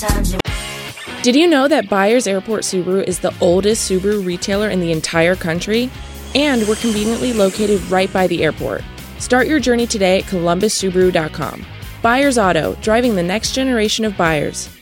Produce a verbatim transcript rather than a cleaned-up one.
sometimes it Did you know that Byers Airport Subaru is the oldest Subaru retailer in the entire country? And we're conveniently located right by the airport. Start your journey today at columbus subaru dot com. Byers Auto, driving the next generation of buyers.